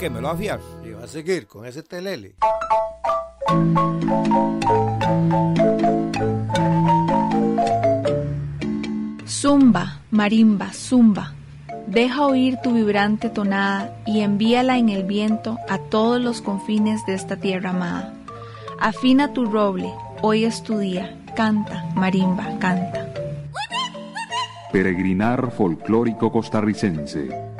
qué me lo va a fiar? Y va a seguir con ese telele. Zumba, marimba, zumba. Deja oír tu vibrante tonada y envíala en el viento a todos los confines de esta tierra amada. Afina tu roble, hoy es tu día. Canta, marimba, canta. Peregrinar folclórico costarricense.